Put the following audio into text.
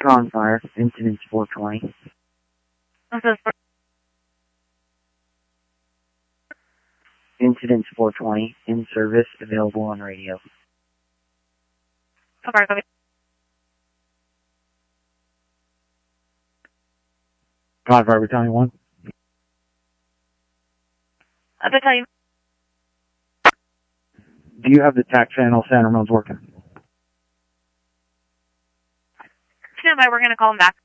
Bonfire, incident 420. Incident 420, in service, available on radio. Bonfire Battalion 1. Battalion. Do you have the TAC channel San Ramon's working? Stand by, we're going to call him back.